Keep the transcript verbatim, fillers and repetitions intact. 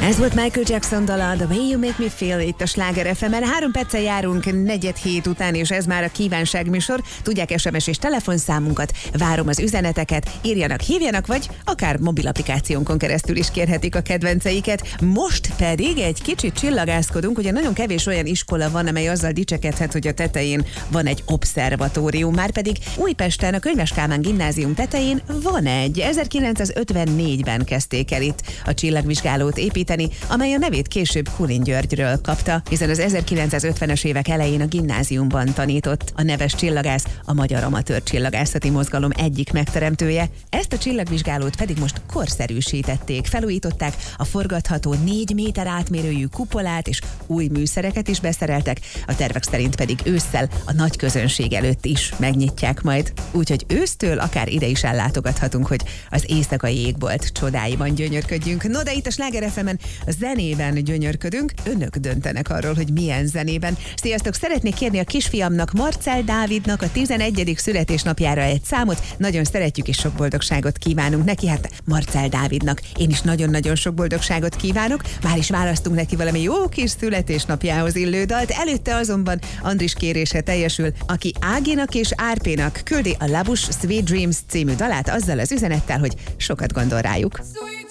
Ez volt Michael Jackson dala, The Way You Make Me Feel, itt a Sláger ef emen. Három perccel járunk negyed hét után, és ez már a kívánságműsor. Tudják, es em es és telefonszámunkat, várom az üzeneteket, írjanak, hívjanak, vagy akár mobil applikációnkon keresztül is kérhetik a kedvenceiket. Most pedig egy kicsit csillagászkodunk, ugye nagyon kevés olyan iskola van, amely azzal dicsekedhet, hogy a tetején van egy obszervatórium, már pedig Újpesten a Könyves Kálmán gimnázium tetején van egy. ezerkilencszázötvennégyben kezdték el itt a csillagvizsgálót építeni, amely a nevét később Kulin Györgyről kapta, hiszen az ezerkilencszázötvenes évek elején a gimnáziumban tanított. A neves csillagász a Magyar Amatőr Csillagászati Mozgalom egyik megteremtője. Ezt a csillagvizsgálót pedig most korszerűsítették, felújították, a forgatható négy méter átmérőjű kupolát és új műszereket is beszereltek, a tervek szerint pedig ősszel a nagy közönség előtt is megnyitják majd. Úgyhogy ősztől akár ide is ellátogathatunk, hogy az éjszakai égbolt csodáiban gyönyörködjünk. No, de itt a Sláger ef emen a zenében gyönyörködünk, önök döntenek arról, hogy milyen zenében. Sziasztok, szeretnék kérni a kisfiamnak, Marcell Dávidnak a tizenegyedik születésnapjára egy számot. Nagyon szeretjük és sok boldogságot kívánunk neki. Hát Marcell Dávidnak én is nagyon-nagyon sok boldogságot kívánok. Már is választunk neki valami jó kis születésnapjához illő dalt. Előtte azonban Andris kérése teljesül, aki Áginak és Árpénak küldi a Labus Sweet Dreams című dalát azzal az üzenettel, hogy sokat gondol rájuk.